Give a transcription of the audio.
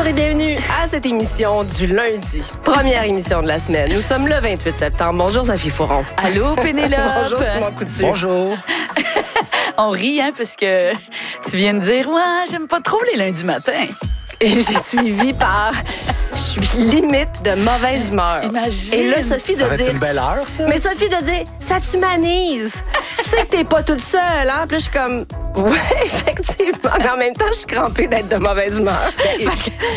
Bonjour et bienvenue à cette émission du lundi. Première émission de la semaine. Nous sommes le 28 septembre. Bonjour Sophie Fouron. Allô Pénélope. Bonjour Simon Couture. Bonjour. On rit, parce que tu viens de dire, ouais, j'aime pas trop les lundis matins. Et j'ai suivi par... Je suis limite de mauvaise humeur. Imagine. Et là, Sophie de Ça va être dire... une belle heure, ça? Mais Sophie de dire, ça t'humanise. Tu sais que t'es pas toute seule, hein? Puis là, je suis comme, ouais, effectivement. Mais en même temps, je suis crampée d'être de mauvaise humeur. Fait que-